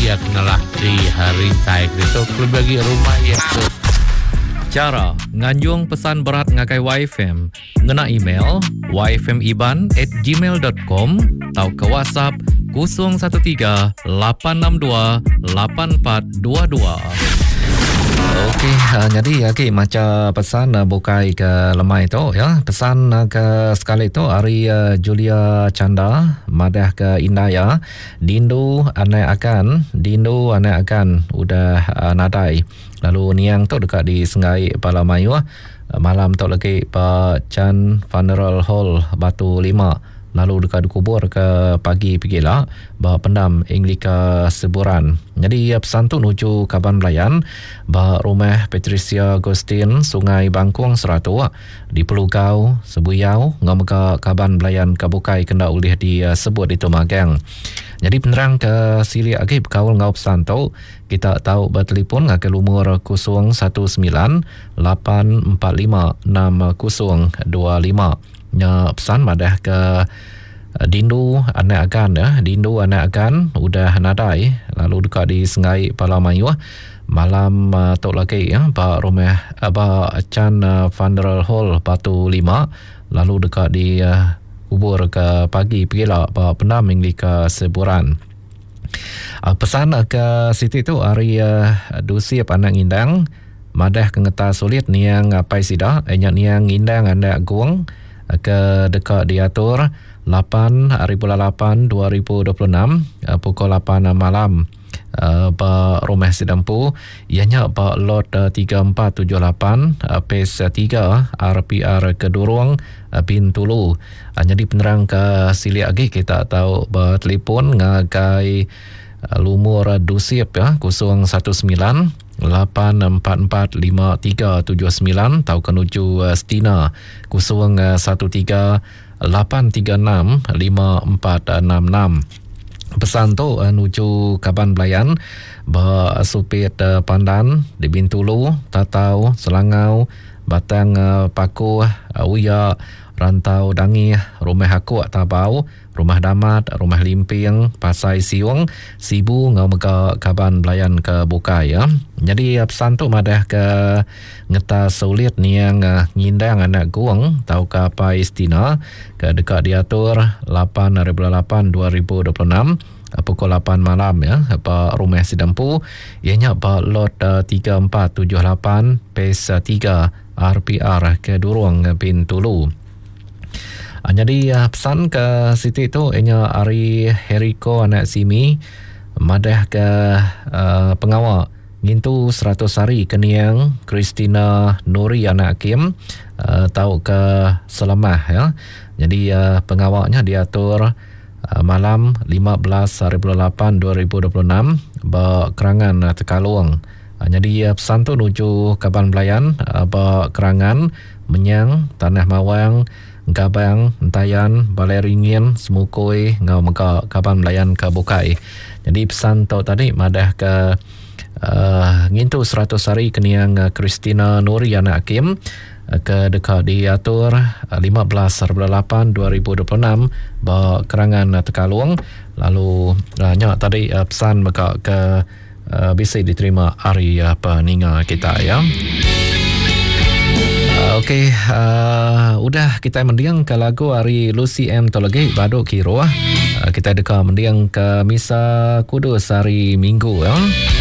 ia kenalah di hari taik itu bagi rumah ya tu. Cara nganjung pesan berat ngakai YFM ngena email yfmiban@gmail.com atau ke WhatsApp 013-862-8422. Okey, jadi macam pesan bukai ke lemai tu ya. Pesan ke sekali tu hari Julia Chanda madah ke Indaya. Dindu anai akan udah nadai. Lalu niang tu dekat di Sengai Palamayu. Malam tu lagi Pak Chan Funeral Hall Batu 5. Lalu dekat kubur ke pagi pergilah bahawa pendam Anglika Seburan. Jadi pesan tu nuju Kaban Belayan bahawa rumah Patricia Agustin Sungai Bangkuang Seratu di Pelugau Sebuyau ngamaka Kaban Belayan kabukai kena ulih di sebut itu Magang. Jadi penerang ke sili agi berkawal ngau pesan tu kita tahu bertelefon ngake lumur 019-845-6025 nya pesan madah ke Dindu anak akan Dindu anak akan udah nadai lalu dekat di Sengai Palamayu malam tok lagi Pak rumah Pak Chan Funeral Hall Batu 5 lalu dekat di kubur ke pagi pergilah Pak pendam Anglika Seburan. Pesan ke Siti tu hari dusip anak indang madah kengeta sulit niang pai sida niang indang anak guang ke dekat diatur 8/8/2026 pukul 8 malam Pak Rumah Sidampu ianya Pak Lot 3478 PES 3 RPR Kedurung Bintulu. Jadi penerang ke sili lagi kita tahu bertelefon ngagai lumur dusip 019-844-5379 tau kenuju Stina 013-836-5466. Pesan tu nuju Kaban Belayan bersupit Pandan di Bintulu, Tatau, Selangau, Batang Paku, Uya, Rantau Dangi, Rumah Hakuk Tabau, Rumah Damat, Rumah Limping, Pasai Siung, Sibu ngamaka Kaban Belayan ke Bukai ya. Jadi pesan tu madah ke ngeta sulit niang ngindang anak guang tau ke apa istina ke dekat diatur 8/8/2026 pukul 8 malam ya Pak Rumah Sidampu ianya Pak Lot 3478 PES 3 RPR Kedurung Bintulu. Jadi pesan ke Siti tu ianya Ari Heriko anak Simi madah ke pengawal ngintu 100 hari keniang Christina Nuri anak Kim tahu ke Selamah ya. Jadi pengawalnya diatur malam 15/8/2026 Kerangan Tekalung. Jadi pesan tu nuju Kaban Belayan Kerangan Menyang Tanah Mawang Gabang, Entayan, Baleringin, Semukui, ngau meka Kaban Belayan ke Bukai. Jadi pesan tu tadi madah ke ngintu 100 hari keniang Christina Nuri anak Hakim ke dekat diatur 15/8/2026 Kerangan Tekalung. Lalu nyak tadi pesan meka ke bisa diterima hari peninga kita ya. Okey, udah kita mendiang ke lagu hari Lucy M tu lagi baduk kiro kita dekat mendiang ke Misa Kudus hari Minggu ya.